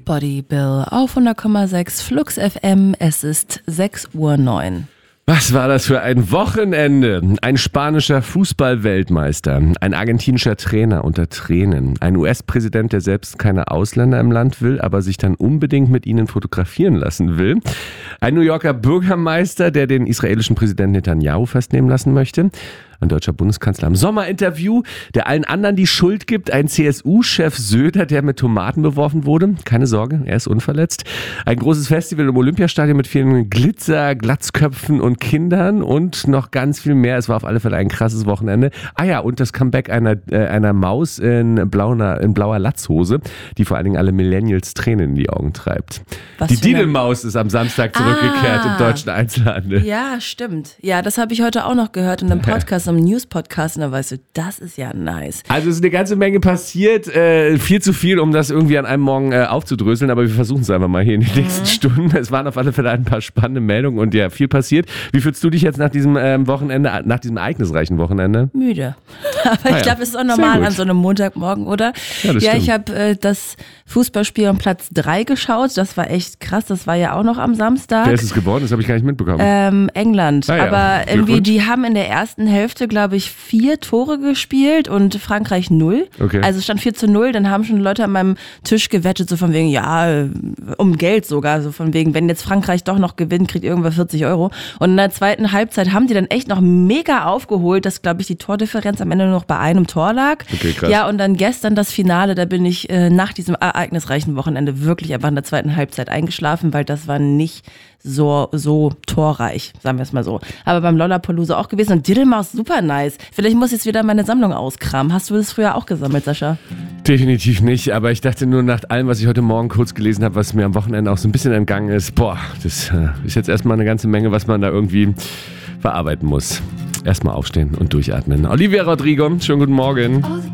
Body Bill auf 100,6 Flux FM. Es ist 6:09 Uhr. Was war das für ein Wochenende? Ein spanischer Fußball-Weltmeister, ein argentinischer Trainer unter Tränen, ein US-Präsident, der selbst keine Ausländer im Land will, aber sich dann unbedingt mit ihnen fotografieren lassen will, ein New Yorker Bürgermeister, der den israelischen Präsidenten Netanyahu festnehmen lassen möchte, ein deutscher Bundeskanzler im Sommerinterview, der allen anderen die Schuld gibt, ein CSU-Chef Söder, der mit Tomaten beworfen wurde. Keine Sorge, er ist unverletzt. Ein großes Festival im Olympiastadion mit vielen Glitzer, Glatzköpfen und Kindern und noch ganz viel mehr. Es war auf alle Fälle ein krasses Wochenende. Ah ja, und das Comeback einer Maus in blauer Latzhose, die vor allen Dingen alle Millennials Tränen in die Augen treibt. Die Didelmaus ist am Samstag zurückgekehrt im deutschen Einzelhandel. Ja, stimmt. Ja, das habe ich heute auch noch gehört in einem Podcast, einem News-Podcast, und da weißt du, das ist ja nice. Also es ist eine ganze Menge passiert, viel zu viel, um das irgendwie an einem Morgen aufzudröseln, aber wir versuchen es einfach mal hier in den nächsten Stunden. Es waren auf alle Fälle ein paar spannende Meldungen und ja, viel passiert. Wie fühlst du dich jetzt nach diesem Wochenende, nach diesem ereignisreichen Wochenende? Müde. Aber ich glaube, es ist auch normal an so einem Montagmorgen, oder? Ja, ich habe das Fußballspiel um Platz 3 geschaut. Das war echt krass. Das war ja auch noch am Samstag. Wer ist es geworden? Das habe ich gar nicht mitbekommen. England. Aber irgendwie, die haben in der ersten Hälfte, glaube ich, 4 Tore gespielt und Frankreich 0. Okay. Also es stand 4:0. Dann haben schon Leute an meinem Tisch gewettet, so von wegen, ja, um Geld sogar. So von wegen, wenn jetzt Frankreich doch noch gewinnt, kriegt irgendwer 40 Euro. Und in der zweiten Halbzeit haben die dann echt noch mega aufgeholt, dass, glaube ich, die Tordifferenz am Ende nur noch bei einem Tor lag. Okay, krass. Ja, und dann gestern das Finale, da bin ich nach diesem ereignisreichen Wochenende wirklich einfach in der zweiten Halbzeit eingeschlafen, weil das war nicht so torreich, sagen wir es mal so. Aber beim Lollapalooza auch gewesen und Diddlemaus super nice. Vielleicht muss ich jetzt wieder meine Sammlung auskramen. Hast du das früher auch gesammelt, Sascha? Definitiv nicht, aber ich dachte nur nach allem, was ich heute Morgen kurz gelesen habe, was mir am Wochenende auch so ein bisschen entgangen ist, das ist jetzt erstmal eine ganze Menge, was man da irgendwie verarbeiten muss. Erstmal aufstehen und durchatmen. Olivia Rodrigo, schönen guten Morgen.